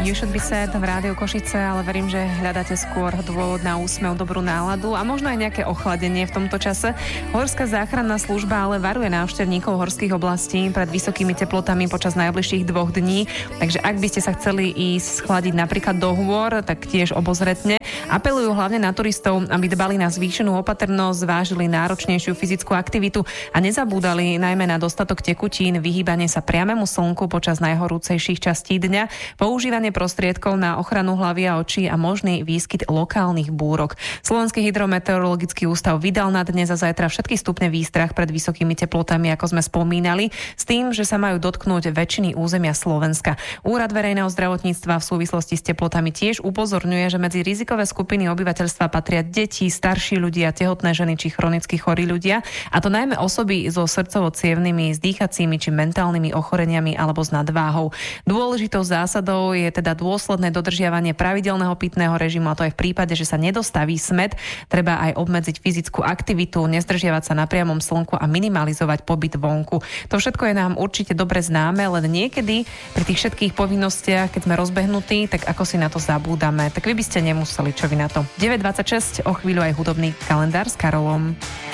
You Should Be Sad v Rádiu Košice, ale verím, že hľadáte skôr dôvod na úsmev, dobrú náladu a možno aj nejaké ochladenie v tomto čase. Horská záchranná služba ale varuje návštevníkov horských oblastí pred vysokými teplotami počas najbližších 2 dní, takže ak by ste sa chceli ísť schladiť napríklad do hôr, tak tiež obozretne. Apelujú hlavne na turistov, aby dbali na zvýšenú opatrnosť, zvážili náročnejšiu fyzickú aktivitu a nezabúdali najmä na dostatok tekutín, vyhýbanie sa priamému slnku počas najhorúcejších častí dňa, používanie prostriedkov na ochranu hlavy a očí a možný výskyt lokálnych búrok. Slovenský hydrometeorologický ústav vydal na dnes a zajtra všetky stupne výstrah pred vysokými teplotami, ako sme spomínali, s tým, že sa majú dotknúť väčšiny územia Slovenska. Úrad verejného zdravotníctva v súvislosti s teplotami tiež upozorňuje, že medzi rizikové skupiny obyvateľstva patria deti, starší ľudia, tehotné ženy či chronicky chorí ľudia, a to najmä osoby so srdcovo-cievnymi, s dýchacími či mentálnymi ochoreniami alebo s nadváhou. Dôležitou zásadou je teda dôsledné dodržiavanie pravidelného pitného režimu, a to aj v prípade, že sa nedostaví smäd. Treba aj obmedziť fyzickú aktivitu, nezdržiavať sa na priamom slnku a minimalizovať pobyt vonku. To všetko je nám určite dobre známe, len niekedy pri tých všetkých povinnostiach, keď sme rozbehnutí, tak ako si na to zabúdame. Tak vy by ste nemuseli, čo vy na to. 9:26, o chvíľu aj hudobný kalendár s Karolom.